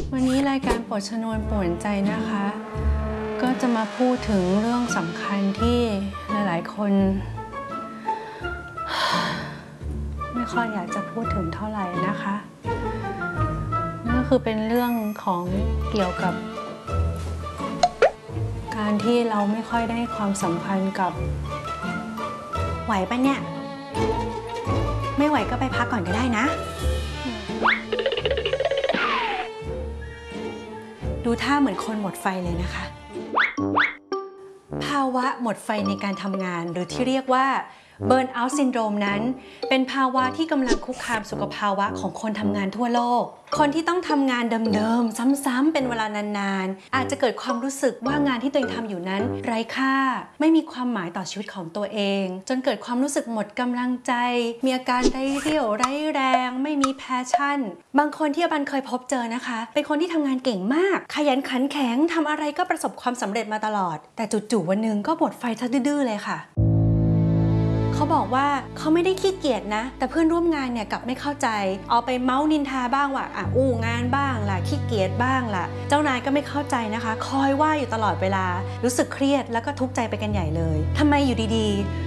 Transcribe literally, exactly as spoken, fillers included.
วันนี้รายการโปรดชนวนป่วนใจนะคะ ก็จะมาพูดถึงเรื่องสำคัญที่หลายๆคนไม่ค่อยอยากจะพูดถึงเท่าไหร่นะคะนั่นก็คือเป็นเรื่องของเกี่ยวกับการที่เราไม่ค่อยได้ความสัมพันธ์กับไหวปะเนี่ยไม่ไหวก็ไปพักก่อนก็ได้นะดูท่าเหมือนคนหมดไฟเลยนะคะภาวะหมดไฟในการทำงานหรือที่เรียกว่าเบิร์นเอาท์ซินโดรมนั้นเป็นภาวะที่กำลังคุกคามสุขภาวะของคนทำงานทั่วโลกคนที่ต้องทำงานเดิมๆซ้ำๆเป็นเวลานานๆอาจจะเกิดความรู้สึกว่างานที่ตัวเองทำอยู่นั้นไร้ค่าไม่มีความหมายต่อชีวิตของตัวเองจนเกิดความรู้สึกหมดกำลังใจมีอาการไร้เรี่ยวไร้แรงไม่มีแพชชั่นบางคนที่อบันเคยพบเจอนะคะเป็นคนที่ทำงานเก่งมากขยันขันแข็งทำอะไรก็ประสบความสำเร็จมาตลอดแต่จู่ๆวันหนึ่งก็หมดไฟซะดื้อๆเลยค่ะเขาบอกว่าเขาไม่ได้ขี้เกียจนะแต่เพื่อนร่วมงานเนี่ยกลับไม่เข้าใจเอาไปเมาส์นินทาบ้างว่าอ่ะอู้งานบ้างล่ะขี้เกียจบ้างล่ะเจ้านายก็ไม่เข้าใจนะคะคอยว่าอยู่ตลอดเวลารู้สึกเครียดแล้วก็ทุกข์ใจไปกันใหญ่เลยทำไมอยู่ดีๆ